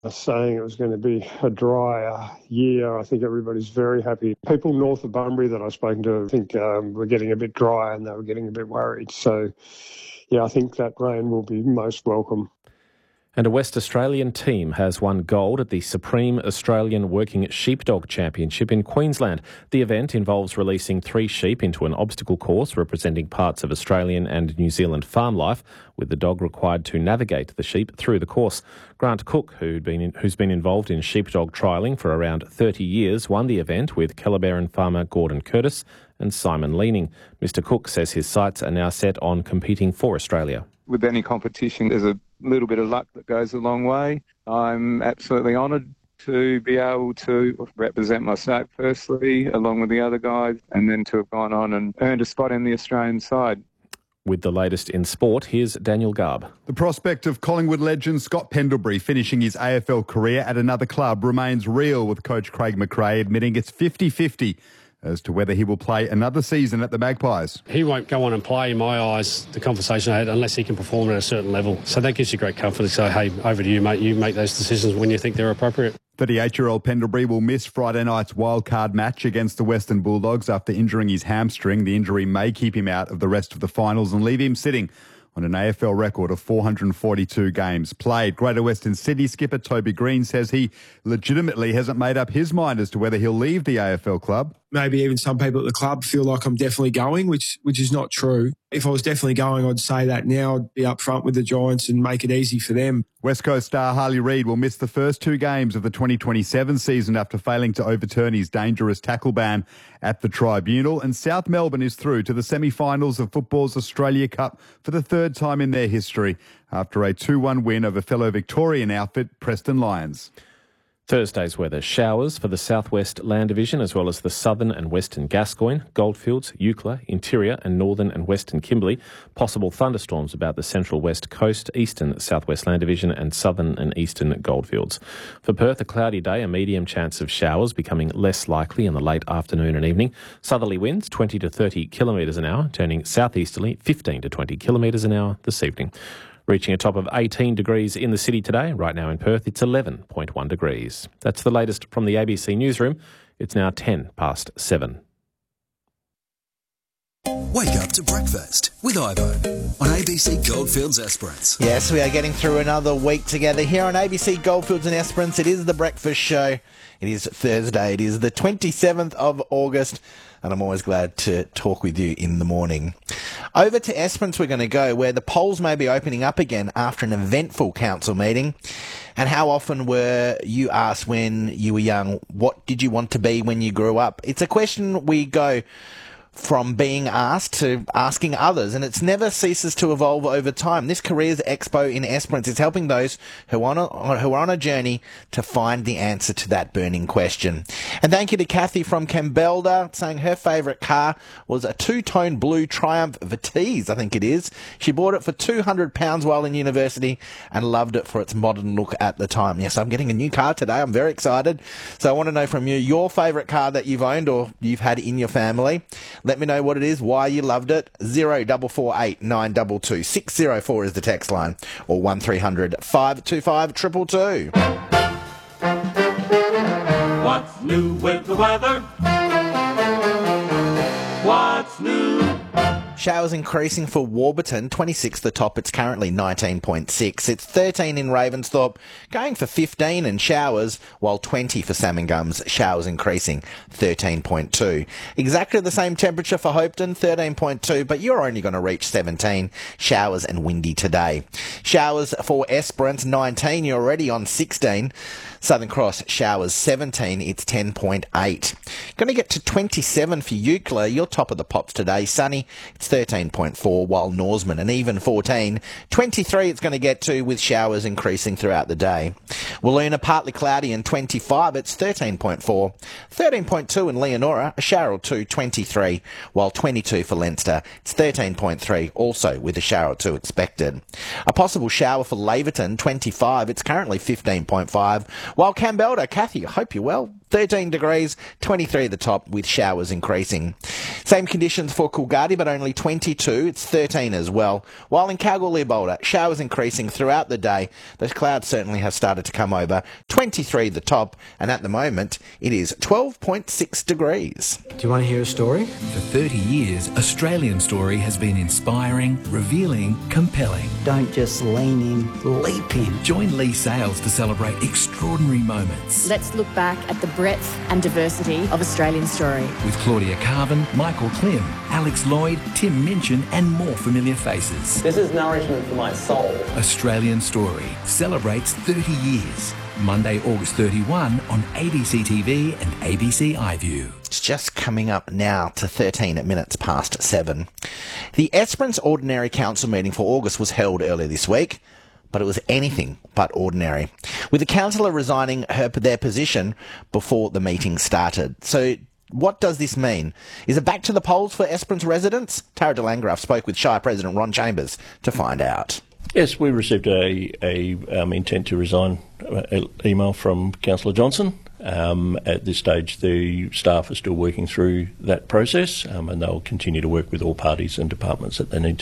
saying it was going to be a drier year. I think everybody's very happy. People north of Bunbury that I've spoken to think we're getting a bit dry and they were getting a bit worried. So, yeah, I think that rain will be most welcome. And a West Australian team has won gold at the Supreme Australian Working Sheepdog Championship in Queensland. The event involves releasing 3 sheep into an obstacle course representing parts of Australian and New Zealand farm life, with the dog required to navigate the sheep through the course. Grant Cook, who's been involved in sheepdog trialling for around 30 years, won the event with Kellerberrin farmer Gordon Curtis and Simon Leaning. Mr Cook says his sights are now set on competing for Australia. With any competition, there's a little bit of luck that goes a long way. I'm absolutely honoured to be able to represent my state firstly, along with the other guys, and then to have gone on and earned a spot in the Australian side. With the latest in sport, here's Daniel Garb. The prospect of Collingwood legend Scott Pendlebury finishing his AFL career at another club remains real, with coach Craig McRae admitting it's 50-50 as to whether he will play another season at the Magpies. He won't go on and play, in my eyes, the conversation I had, unless he can perform at a certain level. So that gives you great comfort to say, hey, over to you, mate. You make those decisions when you think they're appropriate. 38-year-old Pendlebury will miss Friday night's wildcard match against the Western Bulldogs after injuring his hamstring. The injury may keep him out of the rest of the finals and leave him sitting on an AFL record of 442 games played. Greater Western Sydney skipper Toby Green says he legitimately hasn't made up his mind as to whether he'll leave the AFL club. Maybe even some people at the club feel like I'm definitely going, which is not true. If I was definitely going, I'd say that now. I'd be up front with the Giants and make it easy for them. West Coast star Harley Reid will miss the first 2 games of the 2027 season after failing to overturn his dangerous tackle ban at the tribunal. And South Melbourne is through to the semi-finals of football's Australia Cup for the 3rd time in their history after a 2-1 win over fellow Victorian outfit Preston Lions. Thursday's weather: showers for the southwest land division as well as the southern and western Gascoyne, Goldfields, Eucla, interior and northern and western Kimberley. Possible thunderstorms about the central west coast, eastern southwest land division and southern and eastern Goldfields. For Perth, a cloudy day, a medium chance of showers becoming less likely in the late afternoon and evening. Southerly winds 20 to 30 kilometres an hour, turning southeasterly 15 to 20 kilometres an hour this evening. Reaching a top of 18 degrees in the city today. Right now in Perth, it's 11.1 degrees. That's the latest from the ABC Newsroom. It's now 7:10. Wake up to breakfast with Ivo on ABC Goldfields Esperance. Yes, we are getting through another week together here on ABC Goldfields and Esperance. It is the breakfast show. It is Thursday. It is the 27th of August. And I'm always glad to talk with you in the morning. Over to Esperance we're going to go, where the polls may be opening up again after an eventful council meeting. And how often were you asked when you were young, what did you want to be when you grew up? It's a question we go from being asked to asking others, and it never ceases to evolve over time. This Careers Expo in Esperance is helping those who are on a journey to find the answer to that burning question. And thank you to Kathy from Campbelda, saying her favourite car was a 2-tone blue Triumph Vitesse, I think it is. She bought it for £200 while in university and loved it for its modern look at the time. Yes, I'm getting a new car today. I'm very excited. So I want to know from you your favourite car that you've owned or you've had in your family. Let me know what it is, why you loved it. 0448 922 604 is the text line, or 1300 525 222. What's new with the weather? What's new? Showers increasing for Warburton, 26 the top. It's currently 19.6. It's 13 in Ravensthorpe, going for 15 and showers, while 20 for Salmon Gums. Showers increasing, 13.2. Exactly the same temperature for Hopeton, 13.2, but you're only going to reach 17. Showers and windy today. Showers for Esperance, 19. You're already on 16. Southern Cross, showers 17, it's 10.8. Going to get to 27 for Eucla, you're top of the pops today. Sunny, it's 13.4, while Norseman an even 14. 23 it's going to get to, with showers increasing throughout the day. Wiluna, partly cloudy and 25, it's 13.4. 13.2 in Leonora, a shower or two, 23, while 22 for Leinster, it's 13.3, also with a shower or two expected. A possible shower for Laverton, 25, it's currently 15.5. While Campbelda, Kathy, I hope you're well, 13 degrees, 23 at the top with showers increasing. Same conditions for Coolgardie, but only 22. It's 13 as well. While in Kalgoorlie-Boulder, showers increasing throughout the day. Those clouds certainly have started to come over. 23 at the top, and at the moment, it is 12.6 degrees. Do you want to hear a story? For 30 years, Australian Story has been inspiring, revealing, compelling. Don't just lean in, leap in. Join Lee Sales to celebrate extraordinary moments. Let's look back at the breadth and diversity of Australian Story. With Claudia Carvin, Michael Klim, Alex Lloyd, Tim Minchin and more familiar faces. This is nourishment for my soul. Australian Story celebrates 30 years. Monday, August 31 on ABC TV and ABC iView. It's just coming up now to 13 minutes past 7. The Esperance Ordinary Council meeting for August was held earlier this week, but it was anything but ordinary, with the councillor resigning their position before the meeting started. So what does this mean? Is it back to the polls for Esperance residents? Tara de Landgraf spoke with Shire President Ron Chambers to find out. Yes, we received a intent to resign email from Councillor Johnson. At this stage, the staff are still working through that process, and they'll continue to work with all parties and departments that they need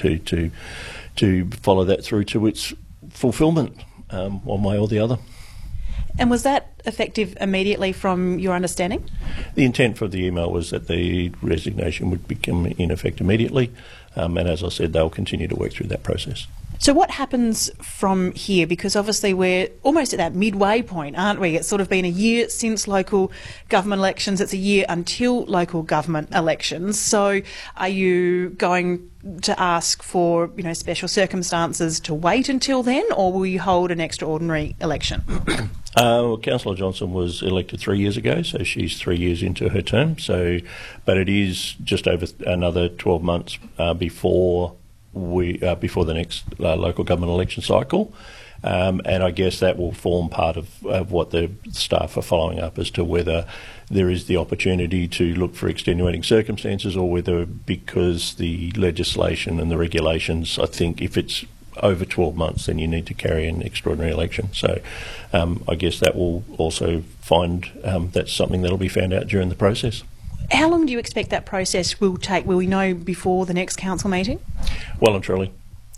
to follow that through to its fulfilment, one way or the other. And was that effective immediately from your understanding? The intent for the email was that the resignation would become in effect immediately, and as I said, they'll continue to work through that process. So what happens from here? Because obviously we're almost at that midway point, aren't we? It's sort of been a year since local government elections. It's a year until local government elections. So are you going to ask for, special circumstances to wait until then, or will you hold an extraordinary election? Councillor Johnson was elected 3 years ago, so she's 3 years into her term. But it is just over another 12 months before the next local government election cycle, and I guess that will form part of what the staff are following up as to whether there is the opportunity to look for extenuating circumstances, or whether, because the legislation and the regulations, I think if it's over 12 months, then you need to carry an extraordinary election. So I guess that will also that's something that will be found out during the process. How long do you expect that process will take? Will we know before the next council meeting? Well and truly.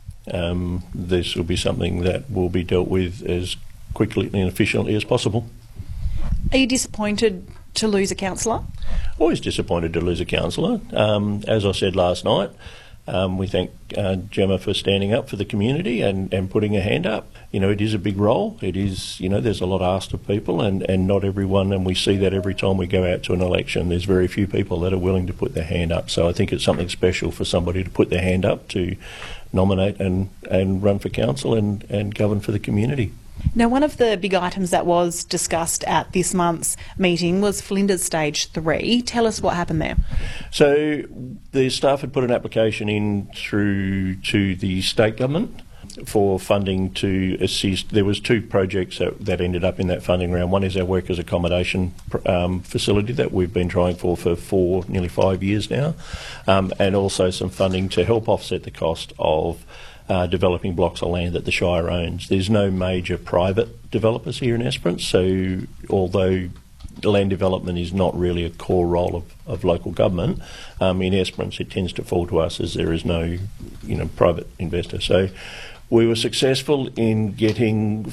This will be something that will be dealt with as quickly and efficiently as possible. Are you disappointed to lose a councillor? Always disappointed to lose a councillor. As I said last night, we thank Gemma for standing up for the community and putting her hand up. It is a big role. It is, there's a lot asked of people, and not everyone, and we see that every time we go out to an election, there's very few people that are willing to put their hand up. So I think it's something special for somebody to put their hand up to nominate and run for council and govern for the community. Now, one of the big items that was discussed at this month's meeting was Flinders Stage 3. Tell us what happened there. So the staff had put an application in through to the state government for funding to assist. There was two projects that ended up in that funding round. One is our workers' accommodation facility that we've been trying for nearly 5 years now, and also some funding to help offset the cost of developing blocks of land that the Shire owns. There's no major private developers here in Esperance, so although land development is not really a core role of local government, in Esperance it tends to fall to us as there is no private investor. So we were successful in getting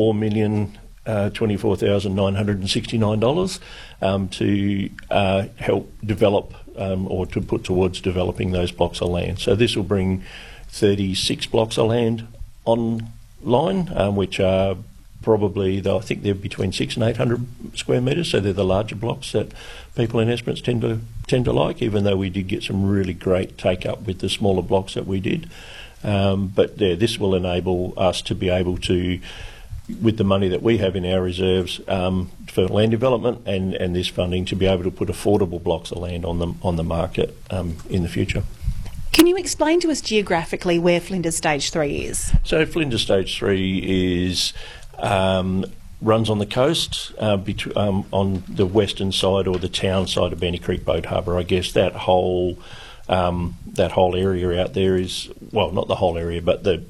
$4,024,969 to help develop or to put towards developing those blocks of land. So this will bring 36 blocks of land online, which are probably, I think they're between 600 and 800 square metres, so they're the larger blocks that people in Esperance tend to like, even though we did get some really great take-up with the smaller blocks that we did. But this will enable us to be able to, with the money that we have in our reserves for land development and this funding, to be able to put affordable blocks of land on the market in the future. Can you explain to us geographically where Flinders Stage 3 is? So Flinders Stage 3 is runs on the coast, on the western side or the town side of Benny Creek Boat Harbour. I guess that whole area out there is, well, not the whole area, but the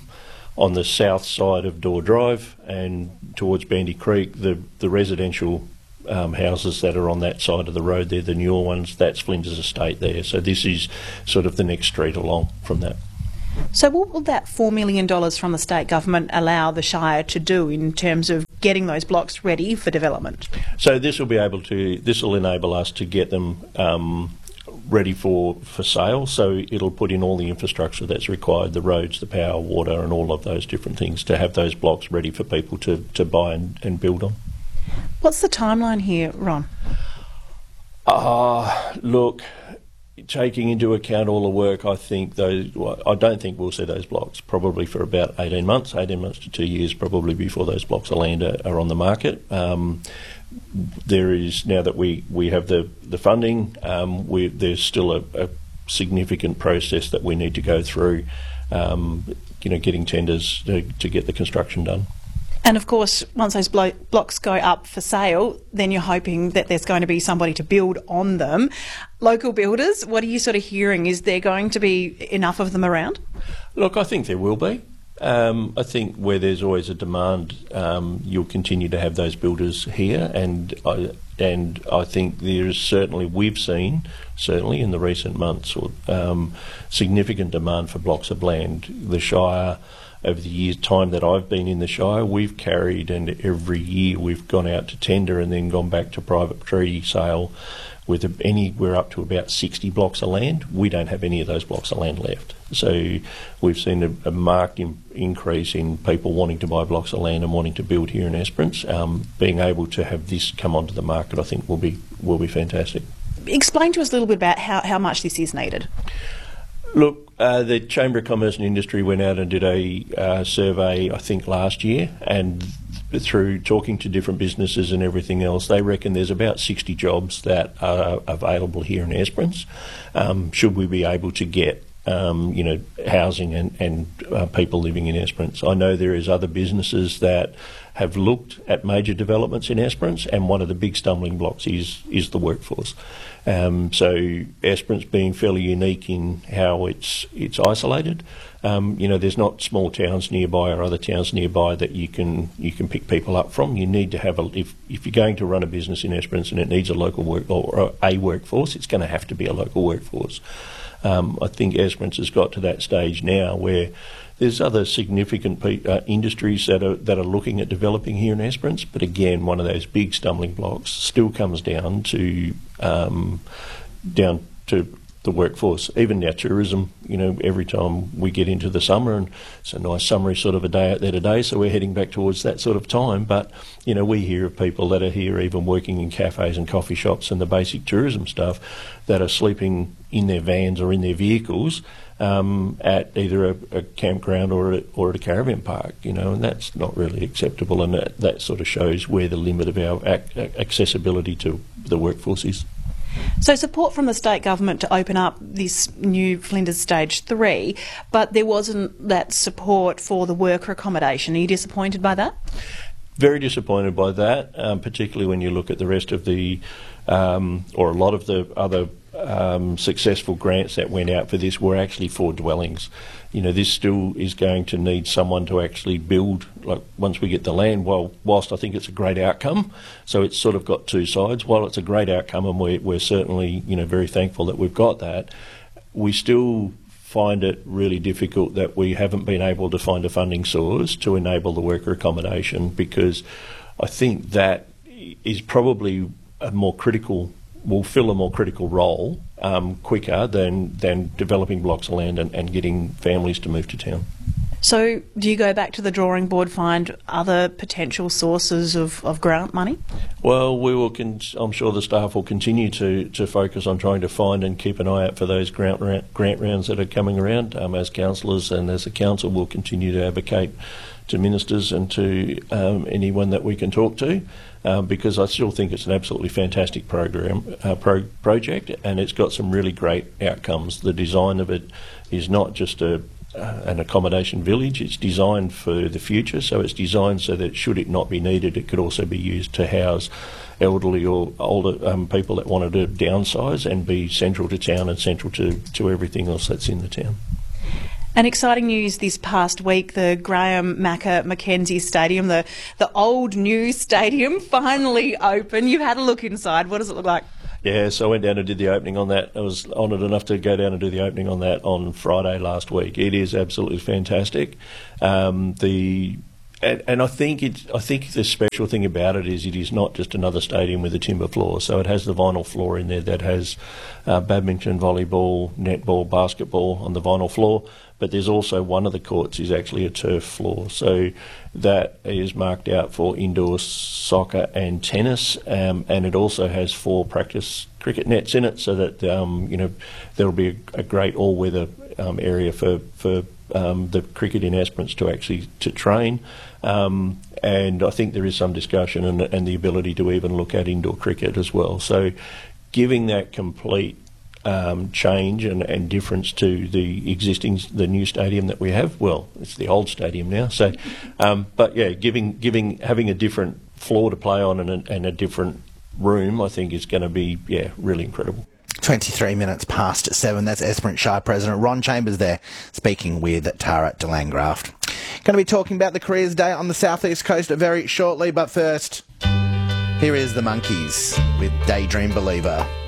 on the south side of Door Drive and towards Bendy Creek, the residential houses that are on that side of the road there, the newer ones, that's Flinders Estate there. So this is sort of the next street along from that. So what will that $4 million from the state government allow the Shire to do in terms of getting those blocks ready for development? So this will enable us to get them ready for sale. So it'll put in all the infrastructure that's required, the roads, the power, water and all of those different things to have those blocks ready for people to buy and build on. What's the timeline here, Ron? Look, taking into account all the work, I don't think we'll see those blocks probably for about 18 months to 2 years probably before those blocks of land are on the market. There is, now that we have the funding, there's still a significant process that we need to go through, getting tenders to get the construction done. And of course, once those blocks go up for sale, then you're hoping that there's going to be somebody to build on them. Local builders, what are you sort of hearing? Is there going to be enough of them around? Look, I think there will be. I think where there's always a demand, you'll continue to have those builders here, and I think there's we've seen in the recent months significant demand for blocks of land. The Shire, over the years time that I've been in the Shire, we've carried, and every year we've gone out to tender and then gone back to private treaty sale with we're up to about 60 blocks of land. We don't have any of those blocks of land left. So we've seen a marked increase in people wanting to buy blocks of land and wanting to build here in Esperance. Being able to have this come onto the market, I think will be fantastic. Explain to us a little bit about how much this is needed. Look, the Chamber of Commerce and Industry went out and did a survey, I think, last year, and through talking to different businesses and everything else, they reckon there's about 60 jobs that are available here in Esperance. Should we be able to get housing and people living in Esperance. I know there is other businesses that have looked at major developments in Esperance, and one of the big stumbling blocks is the workforce. So Esperance being fairly unique in how it's isolated. There's not small towns nearby or other towns nearby that you can pick people up from. You need to have if you're going to run a business in Esperance and it needs a local workforce, it's going to have to be a local workforce. I think Esperance has got to that stage now where there's other significant industries that are looking at developing here in Esperance, but again, one of those big stumbling blocks still comes down to the workforce. Even now, tourism, every time we get into the summer, and it's a nice summery sort of a day out there today, so we're heading back towards that sort of time, but, we hear of people that are here even working in cafes and coffee shops and the basic tourism stuff that are sleeping in their vans or in their vehicles at either a campground or at a caravan park, and that's not really acceptable, and that sort of shows where the limit of our accessibility to the workforce is. So support from the state government to open up this new Flinders Stage 3, but there wasn't that support for the worker accommodation. Are you disappointed by that? Very disappointed by that, particularly when you look at the rest of the, or a lot of the other successful grants that went out for this were actually for dwellings. This still is going to need someone to actually build, like once we get the land. Well, whilst I think it's a great outcome, so it's sort of got two sides. While it's a great outcome and we're certainly, very thankful that we've got that, we still find it really difficult that we haven't been able to find a funding source to enable the worker accommodation, because I think that is probably will fill a more critical role quicker than developing blocks of land and getting families to move to town. So do you go back to the drawing board, find other potential sources of grant money? Well, I'm sure the staff will continue to focus on trying to find and keep an eye out for those grant rounds that are coming around. As councillors and as a council, we'll continue to advocate to ministers and to anyone that we can talk to, because I still think it's an absolutely fantastic project, and it's got some really great outcomes. The design of it is not just an accommodation village, it's designed for the future, so it's designed so that should it not be needed, it could also be used to house elderly or older people that wanted to downsize and be central to town and central to everything else that's in the town. And exciting news this past week, the Graham Macca Mackenzie Stadium, the old new stadium, finally open. You've had a look inside. What does it look like? Yeah, so I went down and did the opening on that. I was honoured enough to go down and do the opening on that on Friday last week. It is absolutely fantastic. And I think the special thing about it is not just another stadium with a timber floor. So it has the vinyl floor in there that has badminton, volleyball, netball, basketball on the vinyl floor. But there's also one of the courts is actually a turf floor. So that is marked out for indoor soccer and tennis. And it also has 4 practice cricket nets in it, so that there'll be a great all-weather area for the cricket in Esperance to train. And I think there is some discussion and the ability to even look at indoor cricket as well. So giving that complete change and difference to the new stadium that we have. Well, it's the old stadium now. So, but yeah, having a different floor to play on and a different room, I think is going to be really incredible. 23 minutes past 7. That's Esperance Shire President Ron Chambers there speaking with Tara de Landgraaf. Going to be talking about the Careers Day on the South East Coast very shortly, but first, here is the Monkees with Daydream Believer.